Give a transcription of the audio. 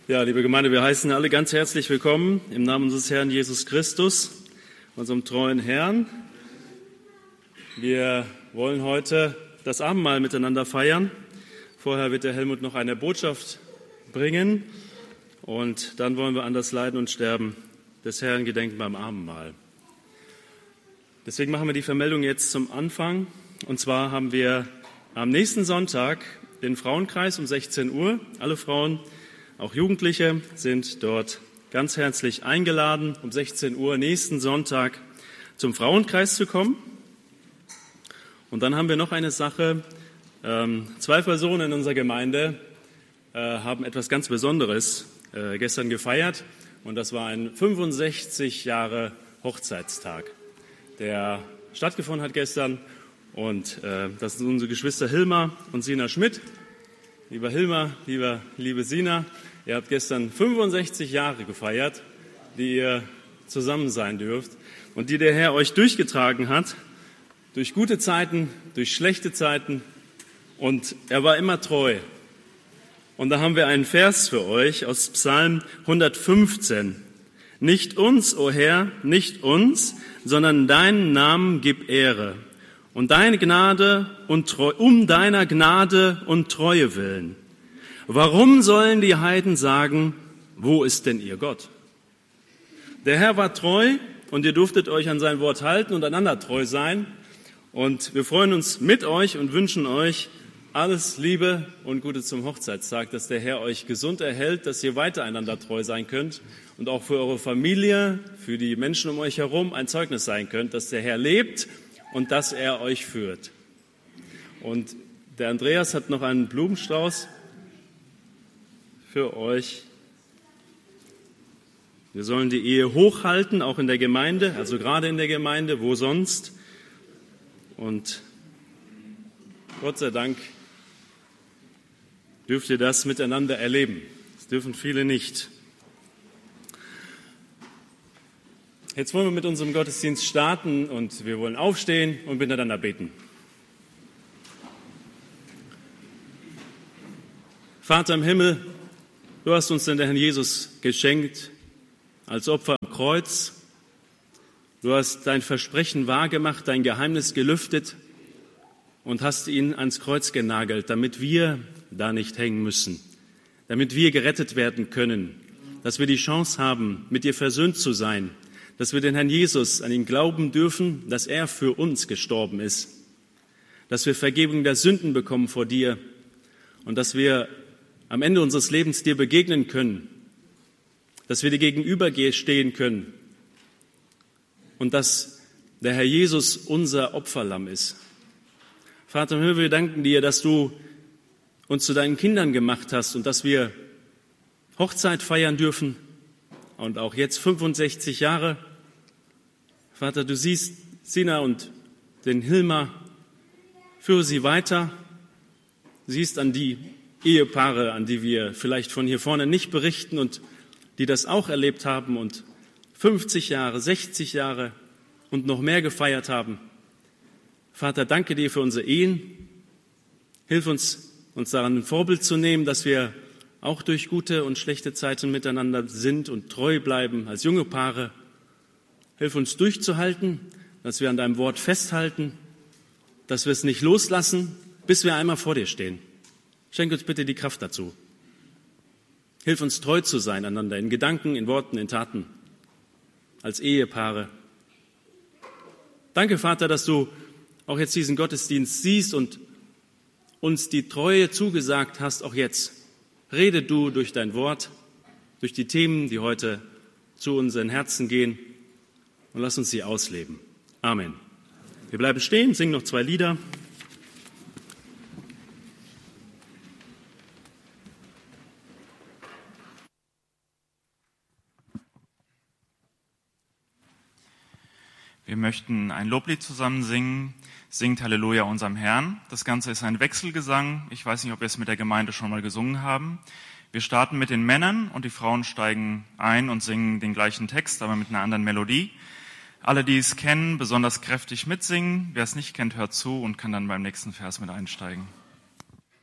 Ja, liebe Gemeinde, wir heißen alle ganz herzlich willkommen im Namen unseres Herrn Jesus Christus, unserem treuen Herrn. Wir wollen heute das Abendmahl miteinander feiern. Vorher wird der Helmut noch eine Botschaft bringen und dann wollen wir an das Leiden und Sterben des Herrn gedenken beim Abendmahl. Deswegen machen wir die Vermeldung jetzt zum Anfang. Und zwar haben wir am nächsten Sonntag den Frauenkreis um 16 Uhr. Alle Frauen, auch Jugendliche, sind dort ganz herzlich eingeladen, um 16 Uhr nächsten Sonntag zum Frauenkreis zu kommen. Und dann haben wir noch eine Sache. 2 Personen in unserer Gemeinde haben etwas ganz Besonderes gestern gefeiert. Und das war ein 65 Jahre Hochzeitstag, der stattgefunden hat gestern. Und das sind unsere Geschwister Hilma und Sina Schmidt. Lieber Hilma, liebe Sina, ihr habt gestern 65 Jahre gefeiert, die ihr zusammen sein dürft und die der Herr euch durchgetragen hat, durch gute Zeiten, durch schlechte Zeiten, und er war immer treu. Und da haben wir einen Vers für euch aus Psalm 115. Nicht uns, o Herr, nicht uns, sondern deinen Namen gib Ehre. Und deine Gnade und deiner Gnade und Treue willen. Warum sollen die Heiden sagen, wo ist denn ihr Gott? Der Herr war treu und ihr durftet euch an sein Wort halten und einander treu sein. Und wir freuen uns mit euch und wünschen euch alles Liebe und Gute zum Hochzeitstag, dass der Herr euch gesund erhält, dass ihr weiter einander treu sein könnt und auch für eure Familie, für die Menschen um euch herum ein Zeugnis sein könnt, dass der Herr lebt und dass er euch führt. Und der Andreas hat noch einen Blumenstrauß für euch. Wir sollen die Ehe hochhalten, auch in der Gemeinde, also gerade in der Gemeinde, wo sonst. Und Gott sei Dank dürft ihr das miteinander erleben. Das dürfen viele nicht. Jetzt wollen wir mit unserem Gottesdienst starten und wir wollen aufstehen und miteinander beten. Vater im Himmel, du hast uns den Herrn Jesus geschenkt als Opfer am Kreuz. Du hast dein Versprechen wahrgemacht, dein Geheimnis gelüftet und hast ihn ans Kreuz genagelt, damit wir da nicht hängen müssen, damit wir gerettet werden können, dass wir die Chance haben, mit dir versöhnt zu sein, dass wir den Herrn Jesus an ihn glauben dürfen, dass er für uns gestorben ist, dass wir Vergebung der Sünden bekommen vor dir und dass wir am Ende unseres Lebens dir begegnen können, dass wir dir gegenüberstehen können und dass der Herr Jesus unser Opferlamm ist. Vater im Himmel, wir danken dir, dass du uns zu deinen Kindern gemacht hast und dass wir Hochzeit feiern dürfen und auch jetzt 65 Jahre. Vater, du siehst Sina und den Hilma, führe sie weiter. Du siehst an die Ehepaare, an die wir vielleicht von hier vorne nicht berichten und die das auch erlebt haben und 50 Jahre, 60 Jahre und noch mehr gefeiert haben. Vater, danke dir für unsere Ehen. Hilf uns daran ein Vorbild zu nehmen, dass wir auch durch gute und schlechte Zeiten miteinander sind und treu bleiben als junge Paare. Hilf uns durchzuhalten, dass wir an deinem Wort festhalten, dass wir es nicht loslassen, bis wir einmal vor dir stehen. Schenk uns bitte die Kraft dazu. Hilf uns treu zu sein einander in Gedanken, in Worten, in Taten, als Ehepaare. Danke, Vater, dass du auch jetzt diesen Gottesdienst siehst und uns die Treue zugesagt hast, auch jetzt. Rede du durch dein Wort, durch die Themen, die heute zu unseren Herzen gehen, und lass uns sie ausleben. Amen. Wir bleiben stehen, singen noch 2 Lieder. Wir möchten ein Loblied zusammen singen. Singt Halleluja unserem Herrn. Das Ganze ist ein Wechselgesang. Ich weiß nicht, ob wir es mit der Gemeinde schon mal gesungen haben. Wir starten mit den Männern und die Frauen steigen ein und singen den gleichen Text, aber mit einer anderen Melodie. Alle, die es kennen, besonders kräftig mitsingen. Wer es nicht kennt, hört zu und kann dann beim nächsten Vers mit einsteigen.